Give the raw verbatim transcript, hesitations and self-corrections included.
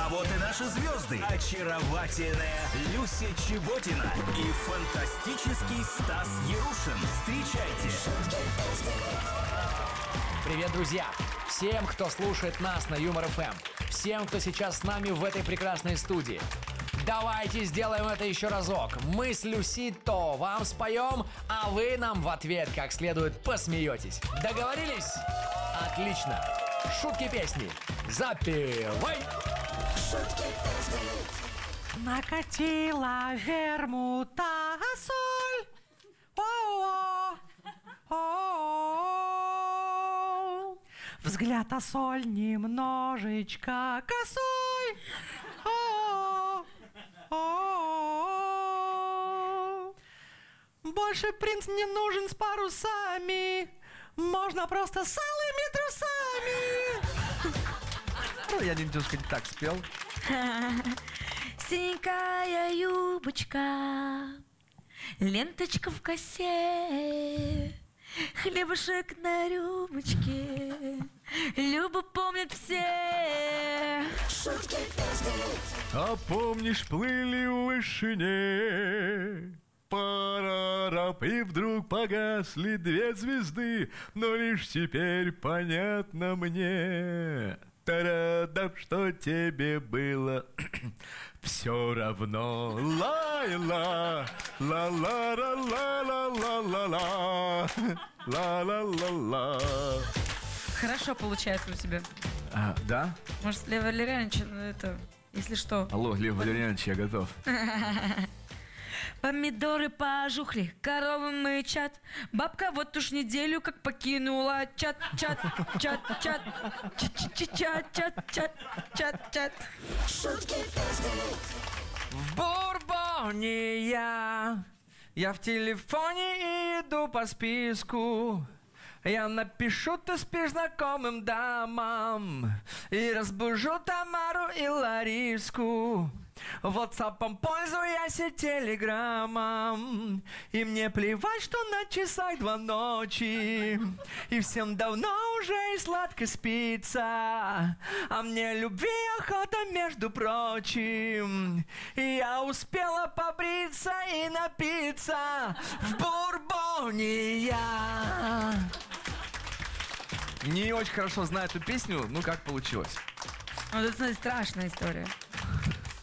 А вот и наши звезды. Очаровательная Люся Чеботина и фантастический Стас Ярушин. Встречайте. Привет, друзья! Всем, кто слушает нас на Юмор эф эм. Всем, кто сейчас с нами в этой прекрасной студии. Давайте сделаем это еще разок. Мы с Люсито вам споем, а вы нам в ответ как следует посмеетесь. Договорились? Отлично. Шутки песни. Запевай. Шутки песни. Накатила вермута соль. О-о-о. О-о-о. Взгляд, а соль немножечко косой. О-о-о. О-о-о. Больше принц не нужен с парусами. Можно просто с алыми трусами. Ну, я немножко не так спел. Синенькая юбочка, ленточка в косе, хлебушек на рюмочке, Любу помнят все. Шутки песни. А помнишь, плыли в вышине парарап, и вдруг погасли две звезды, но лишь теперь понятно мне, тарадап, что тебе было все равно. Ла-ла, ла-ла-ла-ла-ла-ла-ла, ла-ла-ла-ла. Хорошо получается у тебя. А, да? Может, Лев Валерьянович, ну, это, если что. Алло, Лев Валерьянович, я готов. Помидоры пожухли, коровы мычат. Бабка вот уж неделю как покинула чат, чат, чат, чат, чат, чат, чат, чат, чат, чат. Шутки песни. В Бурбоне я, я в телефоне иду по списку. Я напишу, ты спишь знакомым дамам, и разбужу Тамару и Лариску. Ватсапом пользуясь и телеграммом, и мне плевать, что на часах два ночи, и всем давно уже и сладко спится, а мне любви охота, между прочим. И я успела побриться и напиться в Бурбоне я. Не очень хорошо знаю эту песню, ну как получилось. Вот это, смотри, страшная история.